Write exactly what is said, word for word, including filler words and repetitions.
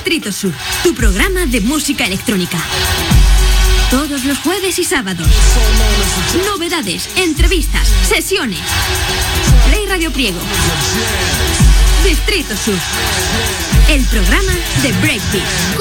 Distrito Sur, tu programa de música electrónica. Todos los jueves y sábados. Novedades, entrevistas, sesiones. Play Radio Priego. Distrito Sur. El programa de Breakbeat.